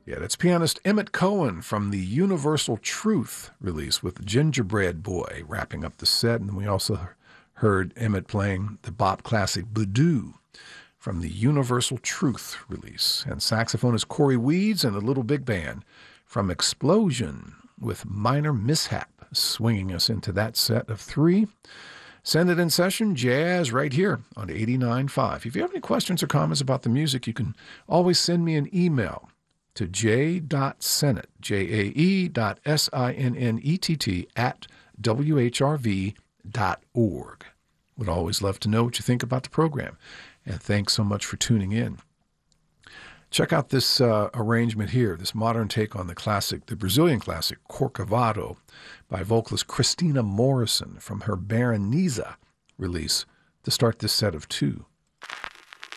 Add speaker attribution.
Speaker 1: Yeah, that's pianist Emmett Cohen from the Universal Truth release with Gingerbread Boy wrapping up the set. And we also heard Emmett playing the bop classic Voodoo from the Universal Truth release. And saxophonist Corey Weeds and the Little Big Band from Explosion with Minor Mishap, swinging us into that set of three. Send it in session, jazz, right here on 89.5. If you have any questions or comments about the music, you can always send me an email to j.sennett, jae.sinnett @whrv.org. Would always love to know what you think about the program. And thanks so much for tuning in. Check out this arrangement here, this modern take on the Brazilian classic Corcovado by vocalist Christina Morrison from her Baronesa release to start this set of two.